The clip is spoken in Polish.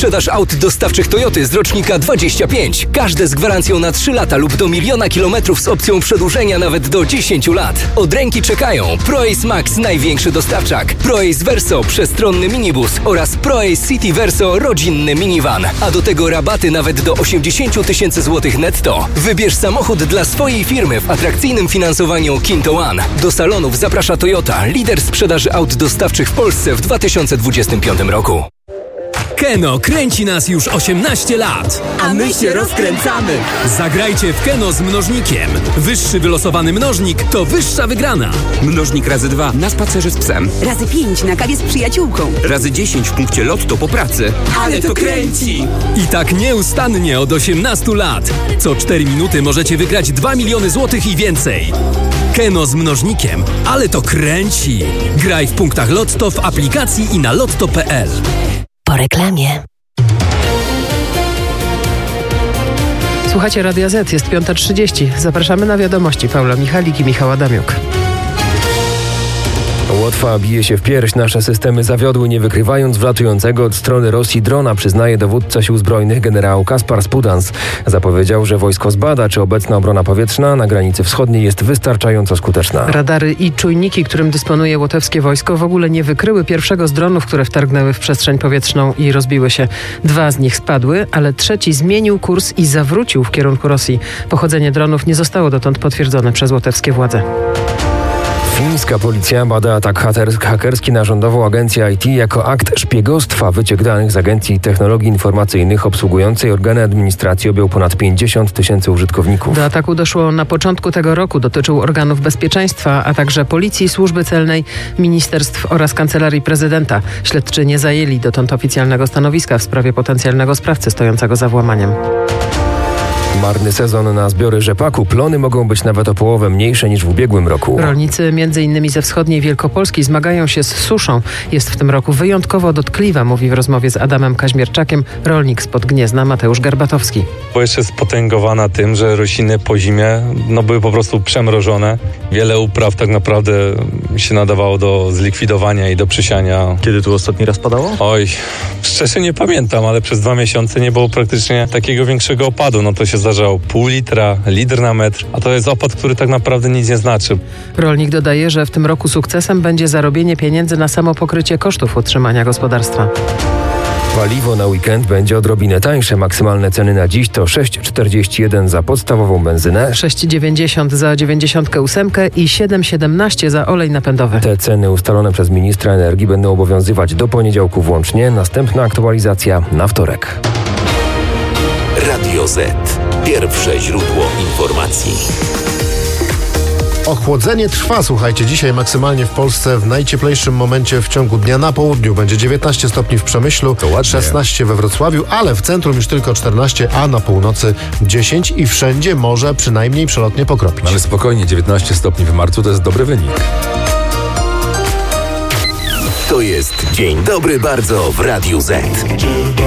sprzedaż aut dostawczych Toyoty z rocznika 25. Każde z gwarancją na 3 lata lub do 1 000 000 kilometrów z opcją przedłużenia nawet do 10 lat. Od ręki czekają ProAce Max, największy dostawczak, ProAce Verso, przestronny minibus oraz ProAce City Verso, rodzinny minivan. A do tego rabaty nawet do 80 000 złotych netto. Wybierz samochód dla swojej firmy w atrakcyjnym finansowaniu Kinto One. Do salonów zaprasza Toyota, lider sprzedaży aut dostawczych w Polsce w 2025 roku. Keno kręci nas już 18 lat. A my się rozkręcamy. Zagrajcie w Keno z mnożnikiem. Wyższy wylosowany mnożnik to wyższa wygrana. Mnożnik razy 2 na spacerze z psem. Razy 5 na kawie z przyjaciółką. Razy 10 w punkcie Lotto po pracy. Ale to kręci! I tak nieustannie od 18 lat. Co 4 minuty możecie wygrać 2 miliony złotych i więcej. Keno z mnożnikiem, ale to kręci. Graj w punktach Lotto, w aplikacji i na lotto.pl. Po reklamie. Słuchacie Radia Z, jest 5:30. Zapraszamy na wiadomości. Paula Michalik i Michał Adamiuk. Łotwa bije się w pierś. Nasze systemy zawiodły, nie wykrywając wlatującego od strony Rosji drona, przyznaje dowódca sił zbrojnych generał Kaspar Spudans. Zapowiedział, że wojsko zbada, czy obecna obrona powietrzna na granicy wschodniej jest wystarczająco skuteczna. Radary i czujniki, którym dysponuje łotewskie wojsko, w ogóle nie wykryły pierwszego z dronów, które wtargnęły w przestrzeń powietrzną i rozbiły się. 2 z nich spadły, ale trzeci zmienił kurs i zawrócił w kierunku Rosji. Pochodzenie dronów nie zostało dotąd potwierdzone przez łotewskie władze. Fińska policja bada atak hakerski na rządową agencję IT jako akt szpiegostwa. Wyciek danych z Agencji Technologii Informacyjnych obsługującej organy administracji objął ponad 50 000 użytkowników. Do ataku doszło na początku tego roku. Dotyczył organów bezpieczeństwa, a także policji, służby celnej, ministerstw oraz kancelarii prezydenta. Śledczy nie zajęli dotąd oficjalnego stanowiska w sprawie potencjalnego sprawcy stojącego za włamaniem. Marny sezon na zbiory rzepaku. Plony mogą być nawet o połowę mniejsze niż w ubiegłym roku. Rolnicy m.in. ze wschodniej Wielkopolski zmagają się z suszą. Jest w tym roku wyjątkowo dotkliwa, mówi w rozmowie z Adamem Kaźmierczakiem rolnik spod Gniezna Mateusz Garbatowski. Bo jeszcze spotęgowana tym, że rośliny po zimie były po prostu przemrożone. Wiele upraw tak naprawdę się nadawało do zlikwidowania i do przysiania. Kiedy tu ostatni raz padało? Oj, szczerze nie pamiętam, ale przez 2 miesiące nie było praktycznie takiego większego opadu. To się zdarzało pół litra, litr na metr, a to jest opad, który tak naprawdę nic nie znaczy. Rolnik dodaje, że w tym roku sukcesem będzie zarobienie pieniędzy na samo pokrycie kosztów utrzymania gospodarstwa. Paliwo na weekend będzie odrobinę tańsze. Maksymalne ceny na dziś to 6,41 za podstawową benzynę, 6,90 za 98 i 7,17 za olej napędowy. Te ceny ustalone przez ministra energii będą obowiązywać do poniedziałku włącznie. Następna aktualizacja na wtorek. Radio Z. Pierwsze źródło informacji. Ochłodzenie trwa, słuchajcie, dzisiaj maksymalnie w Polsce w najcieplejszym momencie w ciągu dnia na południu będzie 19 stopni w Przemyślu, 16 we Wrocławiu, ale w centrum już tylko 14, a na północy 10 i wszędzie może przynajmniej przelotnie pokropić. Ale spokojnie, 19 stopni w marcu to jest dobry wynik. To jest Dzień Dobry Bardzo w Radiu Z.